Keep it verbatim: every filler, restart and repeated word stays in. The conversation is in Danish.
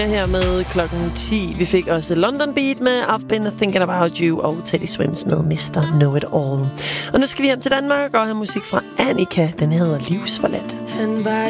Her med klokken ti. Vi fik også London Beat med I've Been Thinking About You og Teddy Swims med mister Know It All. Og nu skal vi hjem til Danmark og have musik fra Annika. Den hedder Livsforladt. Han var